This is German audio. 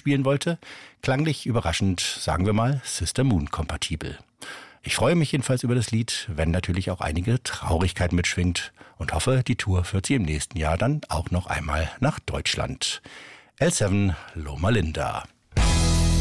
spielen wollte. Klanglich überraschend, sagen wir mal, System Moon kompatibel. Ich freue mich jedenfalls über das Lied, wenn natürlich auch einige Traurigkeit mitschwingt und hoffe, die Tour führt sie im nächsten Jahr dann auch noch einmal nach Deutschland. L7 Loma Linda.